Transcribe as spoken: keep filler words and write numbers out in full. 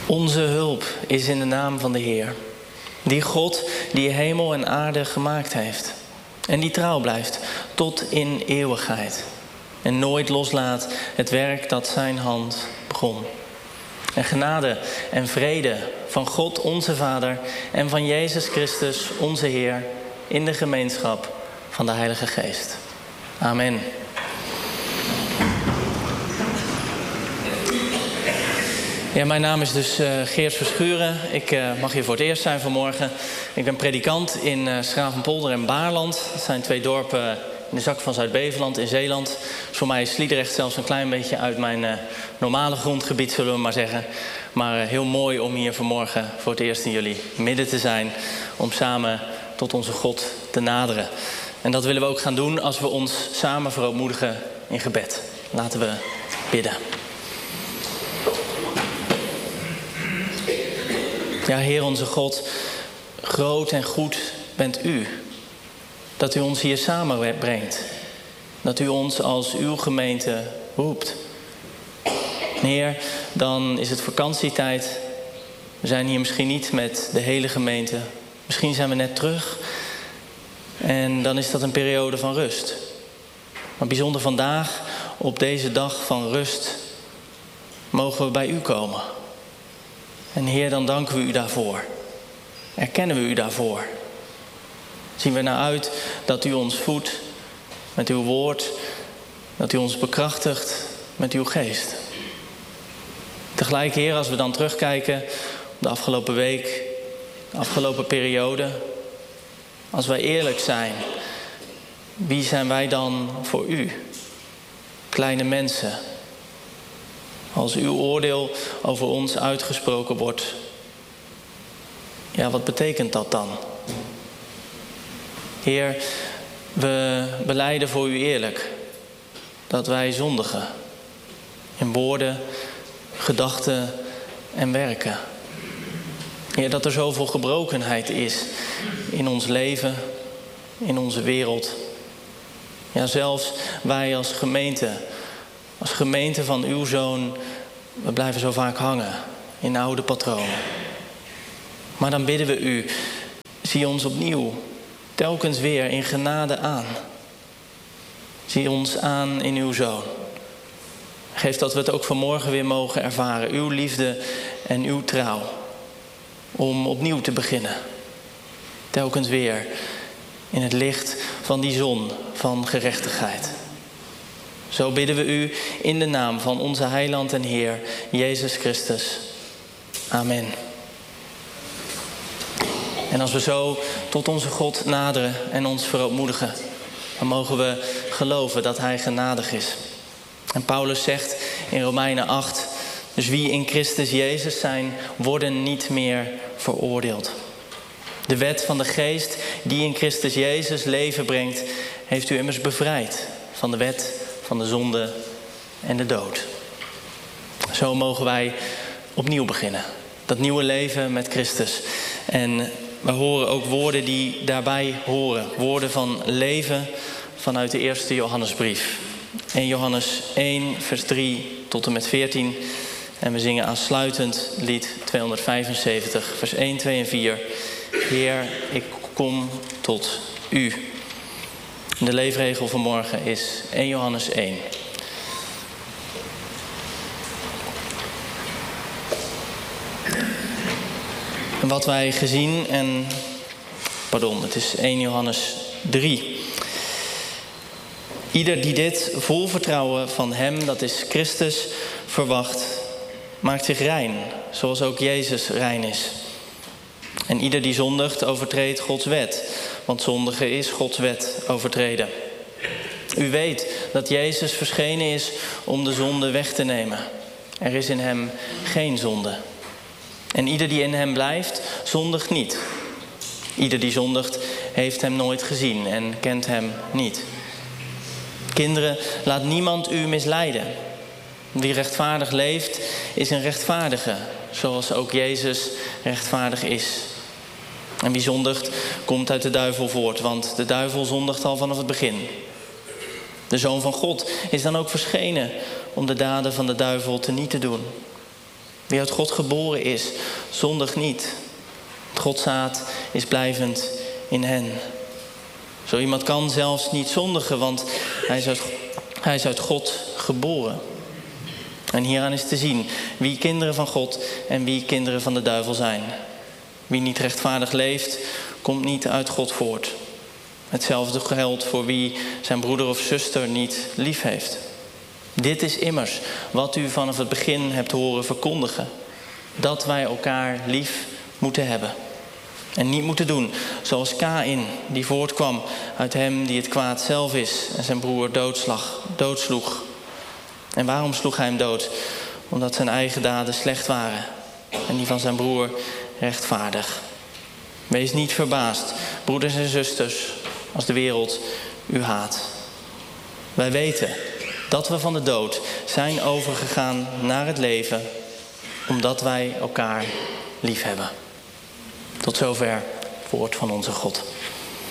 Onze hulp is in de naam van de Heer. Die God die hemel en aarde gemaakt heeft. En die trouw blijft tot in eeuwigheid. En nooit loslaat het werk dat zijn hand begon. En genade en vrede van God onze Vader en van Jezus Christus onze Heer in de gemeenschap van de Heilige Geest. Amen. Ja, mijn naam is dus uh, Geert Verschuren. Ik uh, mag hier voor het eerst zijn vanmorgen. Ik ben predikant in uh, Schravenpolder en Baarland. Dat zijn twee dorpen in de zak van Zuid-Beveland in Zeeland. Dus voor mij is Sliedrecht zelfs een klein beetje uit mijn uh, normale grondgebied, zullen we maar zeggen. Maar uh, heel mooi om hier vanmorgen voor het eerst in jullie midden te zijn. Om samen tot onze God te naderen. En dat willen we ook gaan doen als we ons samen verootmoedigen in gebed. Laten we bidden. Ja, Heer onze God, groot en goed bent u. Dat u ons hier samenbrengt. Dat u ons als uw gemeente roept. Heer, dan is het vakantietijd. We zijn hier misschien niet met de hele gemeente. Misschien zijn we net terug. En dan is dat een periode van rust. Maar bijzonder vandaag, op deze dag van rust, mogen we bij u komen. En Heer, dan danken we u daarvoor. Erkennen we u daarvoor. Zien we naar uit dat u ons voedt met uw woord. Dat u ons bekrachtigt met uw geest. Tegelijk, Heer, als we dan terugkijken op de afgelopen week, de afgelopen periode. Als wij eerlijk zijn, wie zijn wij dan voor u? Kleine mensen. Als uw oordeel over ons uitgesproken wordt. Ja, wat betekent dat dan? Heer, we belijden voor u eerlijk dat wij zondigen. In woorden, gedachten en werken. Heer, dat er zoveel gebrokenheid is in ons leven, in onze wereld. Ja, zelfs wij als gemeente, als gemeente van uw Zoon, we blijven zo vaak hangen in oude patronen. Maar dan bidden we u, zie ons opnieuw, telkens weer in genade aan. Zie ons aan in uw Zoon. Geef dat we het ook vanmorgen weer mogen ervaren, uw liefde en uw trouw. Om opnieuw te beginnen. Telkens weer in het licht van die zon van gerechtigheid. Zo bidden we u in de naam van onze heiland en Heer, Jezus Christus. Amen. En als we zo tot onze God naderen en ons verootmoedigen, dan mogen we geloven dat hij genadig is. En Paulus zegt in Romeinen acht, dus wie in Christus Jezus zijn, worden niet meer veroordeeld. De wet van de geest die in Christus Jezus leven brengt, heeft u immers bevrijd van de wet van de zonde en de dood. Zo mogen wij opnieuw beginnen. Dat nieuwe leven met Christus. En we horen ook woorden die daarbij horen. Woorden van leven vanuit de eerste Johannesbrief. eerste Johannes één, vers drie tot en met veertien. En we zingen aansluitend lied tweehonderdvijfenzeventig, vers één, twee en vier. Heer, ik kom tot u. De leefregel van morgen is eerste Johannes één. En wat wij gezien en... Pardon, het is eerste Johannes drie. Ieder die dit vol vertrouwen van hem, dat is Christus, verwacht, maakt zich rein, zoals ook Jezus rein is. En ieder die zondigt, overtreedt Gods wet, want zondigen is Gods wet overtreden. U weet dat Jezus verschenen is om de zonde weg te nemen. Er is in hem geen zonde. En ieder die in hem blijft, zondigt niet. Ieder die zondigt, heeft hem nooit gezien en kent hem niet. Kinderen, laat niemand u misleiden. Wie rechtvaardig leeft, is een rechtvaardige, zoals ook Jezus rechtvaardig is. En wie zondigt, komt uit de duivel voort, want de duivel zondigt al vanaf het begin. De Zoon van God is dan ook verschenen om de daden van de duivel teniet te doen. Wie uit God geboren is, zondigt niet. Het Godzaad is blijvend in hen. Zo iemand kan zelfs niet zondigen, want hij is uit, hij is uit God geboren. En hieraan is te zien wie kinderen van God en wie kinderen van de duivel zijn. Wie niet rechtvaardig leeft, komt niet uit God voort. Hetzelfde geldt voor wie zijn broeder of zuster niet lief heeft. Dit is immers wat u vanaf het begin hebt horen verkondigen. Dat wij elkaar lief moeten hebben. En niet moeten doen zoals Kaïn, die voortkwam uit hem die het kwaad zelf is en zijn broer doodslag, doodsloeg. En waarom sloeg hij hem dood? Omdat zijn eigen daden slecht waren en die van zijn broer rechtvaardig. Wees niet verbaasd, broeders en zusters, als de wereld u haat. Wij weten dat we van de dood zijn overgegaan naar het leven, omdat wij elkaar lief hebben. Tot zover het woord van onze God.